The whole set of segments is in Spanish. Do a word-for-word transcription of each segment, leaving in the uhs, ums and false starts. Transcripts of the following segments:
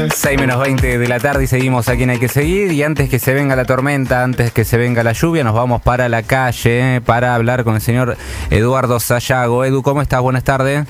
seis menos veinte de la tarde y seguimos a quien hay que seguir. Y antes que se venga la tormenta, antes que se venga la lluvia, nos vamos para la calle eh, para hablar con el señor Eduardo Sayago. Edu, ¿cómo estás? Buenas tardes.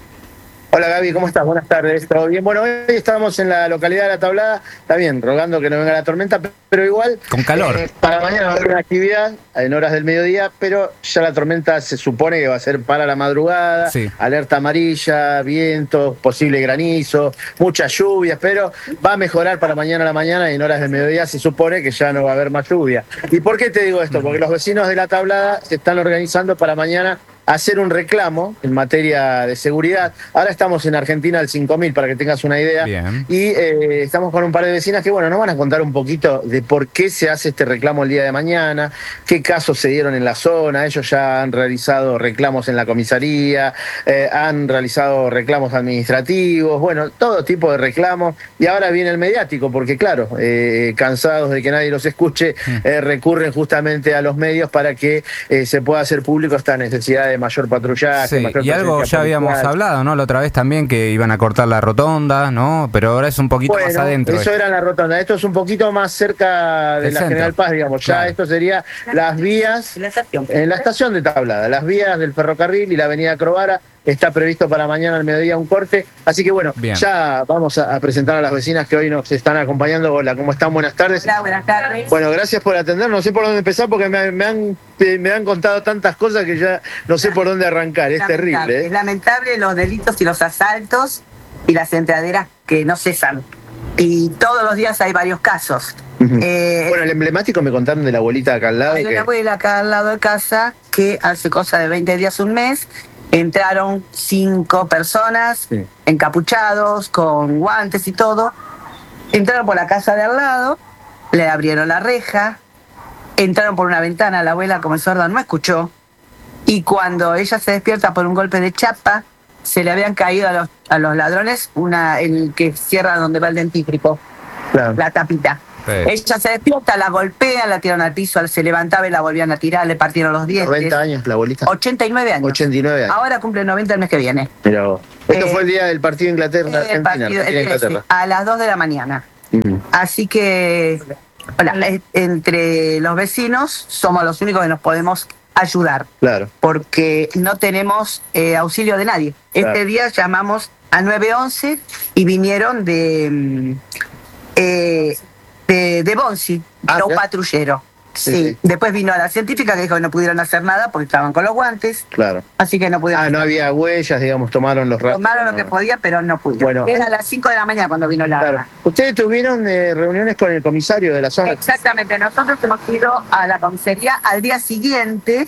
Hola Gaby, ¿cómo estás? Buenas tardes, ¿todo bien? Bueno, hoy estamos en la localidad de La Tablada, está bien, rogando que no venga la tormenta, pero igual... Con calor. Eh, para mañana va a haber una actividad en horas del mediodía, pero ya la tormenta se supone que va a ser para la madrugada, sí. Alerta amarilla, vientos, posible granizo, muchas lluvias, pero va a mejorar para mañana a la mañana y en horas del mediodía se supone que ya no va a haber más lluvia. ¿Y por qué te digo esto? Porque los vecinos de La Tablada se están organizando para mañana hacer un reclamo en materia de seguridad. Ahora estamos en Argentina al cinco mil, para que tengas una idea. Bien. Y eh, estamos con un par de vecinas que, bueno, nos van a contar un poquito de por qué se hace este reclamo el día de mañana, qué casos se dieron en la zona. Ellos ya han realizado reclamos en la comisaría, eh, han realizado reclamos administrativos, bueno, todo tipo de reclamos. Y ahora viene el mediático, porque claro, eh, cansados de que nadie los escuche, eh, recurren justamente a los medios para que eh, se pueda hacer público esta necesidad de mayor patrullaje. Sí, mayor y algo ya habíamos hablado, ¿no? La otra vez también que iban a cortar la rotonda, ¿no? Pero ahora es un poquito bueno, más adentro. Eso esto. era en la rotonda. Esto es un poquito más cerca de El la centro. General Paz, digamos. Claro. Ya esto sería las vías, La estación. en la estación de Tablada, las vías del ferrocarril y la avenida Crovara. Está previsto para mañana al mediodía un corte. Así que bueno, Bien. ya vamos a, a presentar a las vecinas que hoy nos están acompañando. Hola, ¿cómo están? Buenas tardes. Hola, buenas tardes. Bueno, gracias por atender. No sé por dónde empezar porque me, me han, me han contado tantas cosas que ya no sé por dónde arrancar. Es Lamentable, terrible, ¿eh? Es lamentable los delitos y los asaltos y las entraderas que no cesan. Y todos los días hay varios casos. Ujú. Eh, Bueno, el emblemático me contaron de la abuelita acá al lado. hay que- una abuela acá al lado de casa que hace cosa de veinte días, un mes, entraron cinco personas Sí. encapuchados, con guantes y todo. Entraron por la casa de al lado, le abrieron la reja, entraron por una ventana, la abuela como sorda no escuchó, y cuando ella se despierta por un golpe de chapa, se le habían caído a los, a los ladrones una el que cierra donde va el dentífrico, Claro. la tapita. Sí. Ella se despierta, la golpean, la tiran al piso, se levantaba y la volvían a tirar, le partieron los dientes. noventa años la abuelita. ochenta y nueve años. ochenta y nueve años. Ahora cumple noventa el mes que viene. Mira vos. Esto Eh, fue el día del partido Inglaterra, El Argentina, partido, el Argentina, trece, Inglaterra. a las dos de la mañana. Mm. Así que, hola, eh, entre los vecinos somos los únicos que nos podemos ayudar, Claro. porque no tenemos eh, auxilio de nadie. Este Claro. día llamamos a nueve once y vinieron de, mm, eh, de, de Bonsi, Ah, un mirá. patrullero. Sí, Sí. sí. Después vino a la científica que dijo que no pudieron hacer nada porque estaban con los guantes, Claro. así que no pudieron. Ah, no había huellas, digamos, tomaron los rastros. Tomaron lo que podía, pero no pudieron. Bueno. Era a las cinco de la mañana cuando vino la... Claro. Ustedes tuvieron eh, reuniones con el comisario de la zona. Exactamente, nosotros hemos ido a la comisaría al día siguiente,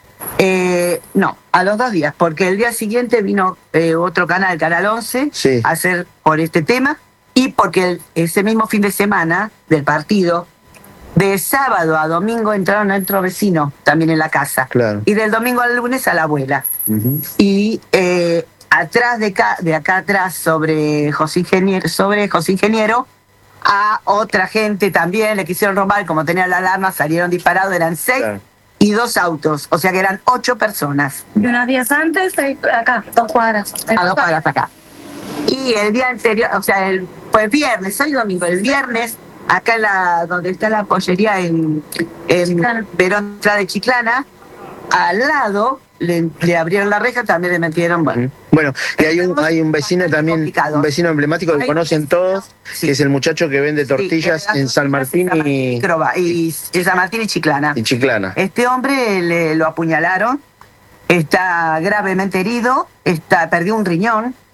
eh, no, a los dos días, porque el día siguiente vino eh, otro canal, el Canal once, Sí. a hacer por este tema, y porque el- ese mismo fin de semana del partido, de sábado a domingo entraron a otro vecino también en la casa, Claro. y del domingo al lunes a la abuela. Ujú. Y eh, atrás de acá, de acá atrás, sobre José Ingeniero, sobre José Ingeniero, a otra gente también le quisieron robar, como tenían la alarma, salieron disparados, eran seis Claro. y dos autos, o sea que eran ocho personas, Y unos días antes, ahí, acá, dos cuadras. a dos cuadras acá. Y el día anterior, o sea, el pues viernes, hoy domingo, el viernes, acá en la, donde está la pollería en, en Chiclana. Verón de Chiclana, al lado le, le abrieron la reja, también le metieron, bueno. Bueno, y hay un, hay un vecino también, Complicado. un vecino emblemático que Hay conocen todos, Sí. que es el muchacho que vende tortillas Sí, en San Martín y, Crova, y, y San Martín y Chiclana. y Chiclana. Este hombre le, lo apuñalaron, está gravemente herido, está, perdió un riñón,